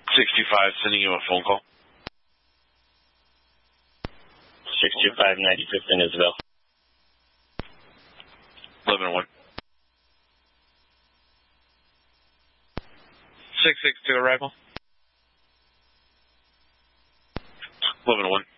65, sending you a phone call. 625 95th in Isabel. 11-1. 662 arrival. 11-1.